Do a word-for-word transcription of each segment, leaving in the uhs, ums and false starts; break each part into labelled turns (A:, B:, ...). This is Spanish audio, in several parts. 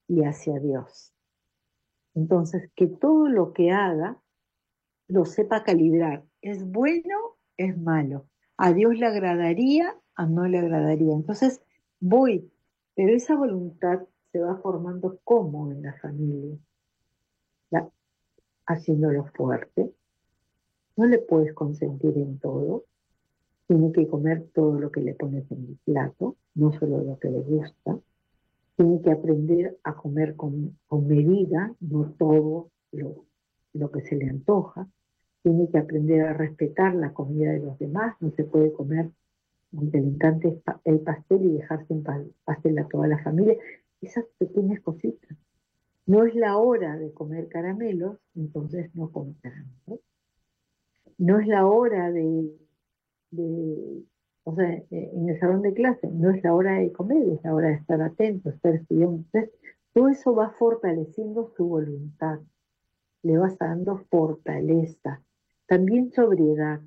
A: y hacia Dios. Entonces, que todo lo que haga lo sepa calibrar. ¿Es bueno? ¿Es malo? ¿A Dios le agradaría? ¿A no le agradaría? Entonces, voy, pero esa voluntad se va formando como en la familia, la, haciéndolo fuerte. No le puedes consentir en todo. Tiene que comer todo lo que le pones en el plato, no solo lo que le gusta. Tiene que aprender a comer con, con medida, no todo lo, lo que se le antoja. Tiene que aprender a respetar la comida de los demás. No se puede comer, aunque le encante el pastel, y dejar sin pastel a toda la familia. Esas pequeñas cositas. No es la hora de comer caramelos, entonces no come caramelos. No es la hora de, de, o sea, en el salón de clase, no es la hora de comer, es la hora de estar atento, estar estudiando. Entonces, todo eso va fortaleciendo su voluntad, le va dando fortaleza, también sobriedad.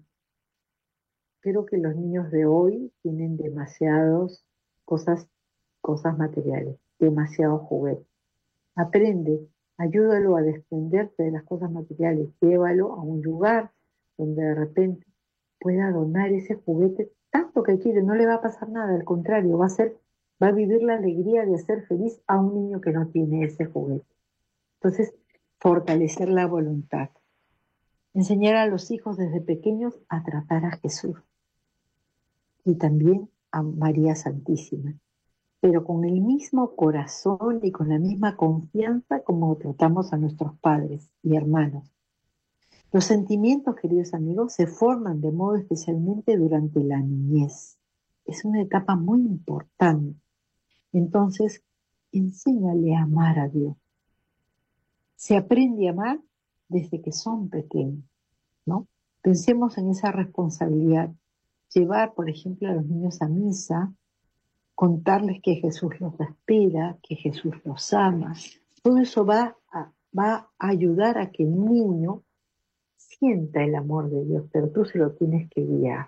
A: Creo que los niños de hoy tienen demasiadas cosas, cosas materiales, demasiados juguetes. Aprende, ayúdalo a desprenderse de las cosas materiales, llévalo a un lugar donde de repente pueda donar ese juguete tanto que quiere, no le va a pasar nada, al contrario, va a ser, va a vivir la alegría de hacer feliz a un niño que no tiene ese juguete. Entonces, fortalecer la voluntad. Enseñar a los hijos desde pequeños a tratar a Jesús y también a María Santísima, pero con el mismo corazón y con la misma confianza como tratamos a nuestros padres y hermanos. Los sentimientos, queridos amigos, se forman de modo especialmente durante la niñez. Es una etapa muy importante. Entonces, enséñale a amar a Dios. Se aprende a amar desde que son pequeños, ¿no? Pensemos en esa responsabilidad. Llevar, por ejemplo, a los niños a misa, contarles que Jesús los espera, que Jesús los ama. Todo eso va a, va a ayudar a que el niño sienta el amor de Dios, pero tú se lo tienes que guiar.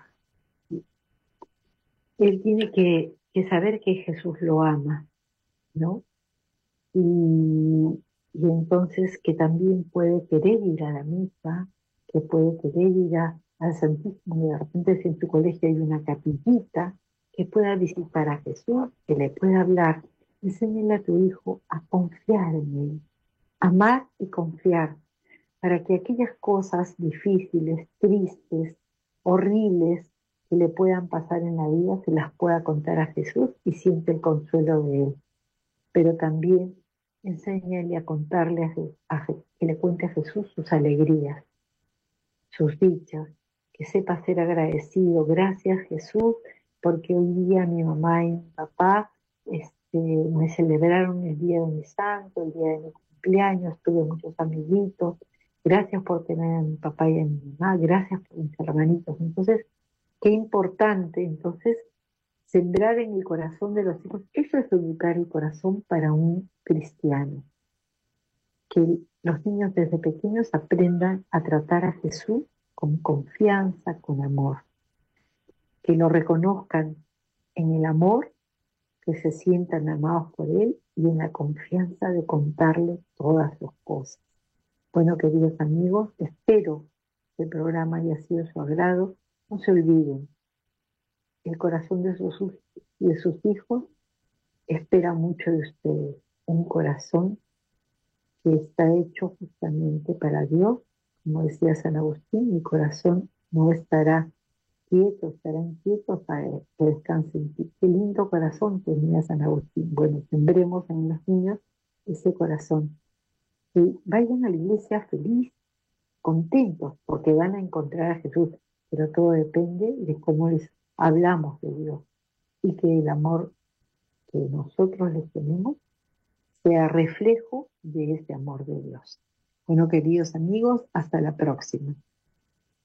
A: Él tiene que, que saber que Jesús lo ama, ¿no? Y, y entonces que también puede querer ir a la misa, que puede querer ir a, al Santísimo, y de repente si en tu colegio hay una capillita, que pueda visitar a Jesús, que le pueda hablar. Enséñale a tu hijo a confiar en él, amar y confiar, para que aquellas cosas difíciles, tristes, horribles que le puedan pasar en la vida se las pueda contar a Jesús y siente el consuelo de él. Pero también enséñale a contarle a, a, que le cuente a Jesús sus alegrías, sus dichas, que sepa ser agradecido. Gracias, Jesús, porque hoy día mi mamá y mi papá este, me celebraron el día de mi santo, el día de mi cumpleaños, tuve muchos amiguitos. Gracias por tener a mi papá y a mi mamá, gracias por mis hermanitos. Entonces, qué importante, entonces, sembrar en el corazón de los hijos. Eso es educar el corazón para un cristiano. Que los niños desde pequeños aprendan a tratar a Jesús con confianza, con amor. Que lo reconozcan en el amor, que se sientan amados por Él y en la confianza de contarle todas sus cosas. Bueno, queridos amigos, espero que el programa haya sido de su agrado. No se olviden, el corazón de sus, de sus hijos espera mucho de ustedes. Un corazón que está hecho justamente para Dios. Como decía San Agustín, mi corazón no estará quieto, estará inquieto para que descanse en ti. Qué lindo corazón tenía San Agustín. Bueno, sembremos en los niños ese corazón. Y vayan a la iglesia feliz, contentos, porque van a encontrar a Jesús, pero todo depende de cómo les hablamos de Dios y que el amor que nosotros les tenemos sea reflejo de ese amor de Dios. Bueno, queridos amigos, hasta la próxima.